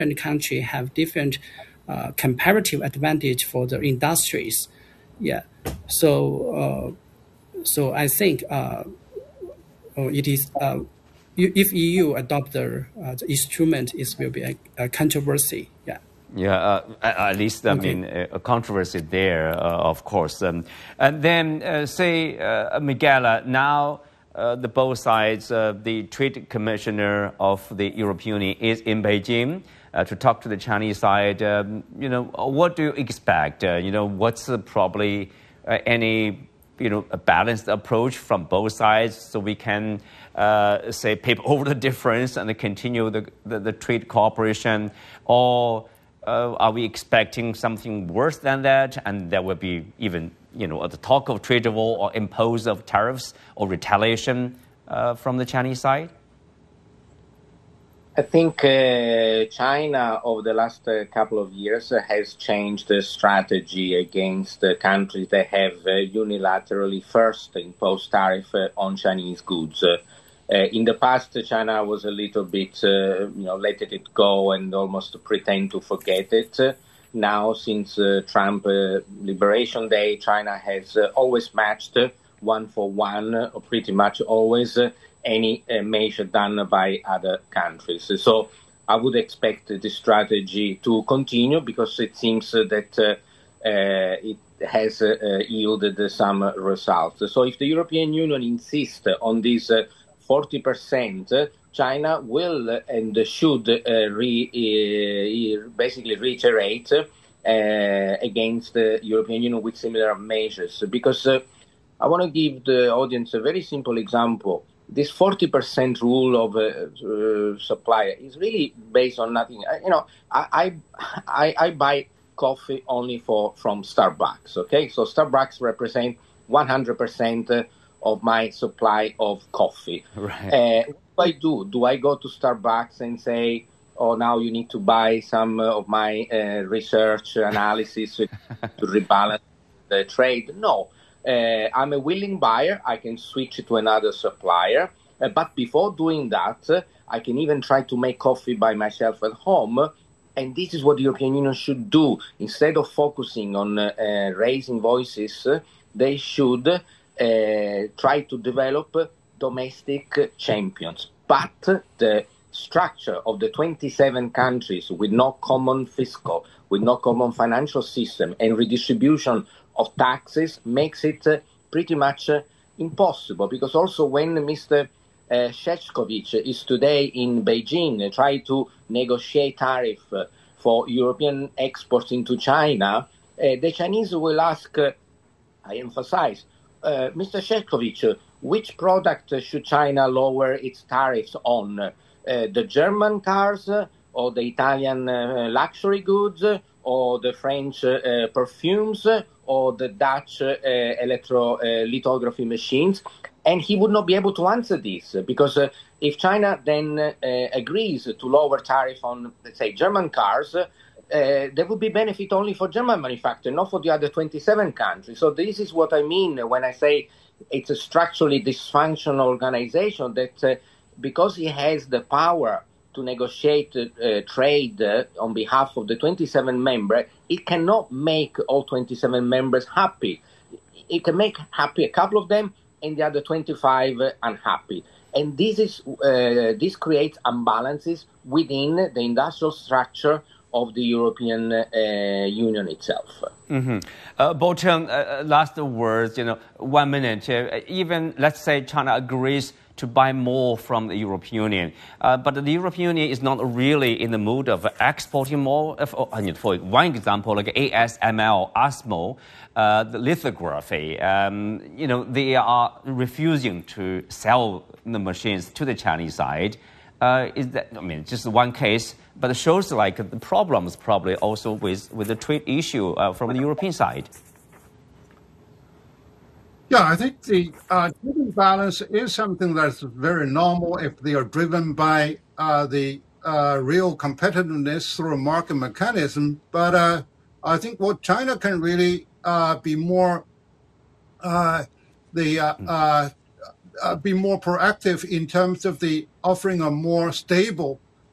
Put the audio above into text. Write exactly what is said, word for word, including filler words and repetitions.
countries have different uh, comparative advantage for the industries. Yeah, so uh, so I think uh, it is uh, if E U adopt the, uh, the instrument, it will be a, a controversy. Yeah. Yeah, uh, at least, I okay. mean, a controversy there, uh, of course. Um, and then, uh, say, uh, Miguel, uh, now uh, the both sides, uh, the Trade Commissioner of the European Union is in Beijing uh, to talk to the Chinese side. Um, you know, what do you expect? Uh, you know, what's uh, probably uh, any, you know, a balanced approach from both sides so we can, uh, say, paper over the difference and continue the, the, the trade cooperation? Or Uh, are we expecting something worse than that, and there will be even, you know, the talk of trade war or impose of tariffs or retaliation uh, from the Chinese side? I think uh, China over the last uh, couple of years uh, has changed the strategy against the countries that have uh, unilaterally first imposed tariff uh, on Chinese goods. Uh, Uh, in the past, China was a little bit, uh, you know, letting it go and almost pretend to forget it. Uh, now, since uh, Trump uh, Liberation Day, China has uh, always matched uh, one for one, uh, or pretty much always, uh, any uh, measure done by other countries. So I would expect uh, this strategy to continue because it seems uh, that uh, uh, it has uh, uh, yielded some results. So if the European Union insists on this uh, forty percent, China will and should uh, re, uh, basically reiterate uh, against the European Union with similar measures. Because uh, I want to give the audience a very simple example. This forty percent rule of uh, uh, supply is really based on nothing. I, you know, I, I, I buy coffee only for from Starbucks, okay? So Starbucks represent one hundred percent of my supply of coffee. Right. Uh, what do I do? Do I go to Starbucks and say, oh, now you need to buy some of my uh, research analysis to rebalance the trade? No. Uh, I'm a willing buyer. I can switch to another supplier. Uh, but before doing that, uh, I can even try to make coffee by myself at home. And this is what the European Union should do. Instead of focusing on uh, uh, raising voices, uh, they should Uh, try to develop domestic champions. But the structure of the twenty-seven countries with no common fiscal, with no common financial system and redistribution of taxes makes it uh, pretty much uh, impossible. Because also when Mister Uh, Shevchevich is today in Beijing uh, trying to negotiate tariff uh, for European exports into China, uh, the Chinese will ask, uh, I emphasize, Uh, Mister Shevchevich, uh, which product uh, should China lower its tariffs on? Uh, the German cars, uh, or the Italian uh, luxury goods, uh, or the French uh, perfumes, uh, or the Dutch uh, electrolithography machines? And he would not be able to answer this, uh, because uh, if China then uh, agrees to lower tariff on, let's say, German cars, uh, Uh, there would be benefit only for German manufacturing, not for the other twenty-seven countries. So this is what I mean when I say it's a structurally dysfunctional organization that uh, because it has the power to negotiate uh, trade uh, on behalf of the twenty-seven members, it cannot make all twenty-seven members happy. It can make happy a couple of them and the other twenty-five uh, unhappy. And this is uh, this creates imbalances within the industrial structure of the European uh, Union itself. Mm-hmm. Uh, Bocheng, uh, last words, you know, one minute. Uh, even, let's say China agrees to buy more from the European Union, uh, but the European Union is not really in the mood of exporting more. Of, I mean, for one example, like A S M L, ASML, uh, the lithography, um, you know, they are refusing to sell the machines to the Chinese side. Uh, is that, I mean, just one case, but it shows like the problems probably also with, with the trade issue uh, from the European side. Yeah, I think the uh, trade balance is something that's very normal if they are driven by uh, the uh, real competitiveness through a market mechanism. But uh, I think what China can really uh, be more uh, the uh, uh, uh, be more proactive in terms of the offering a more stable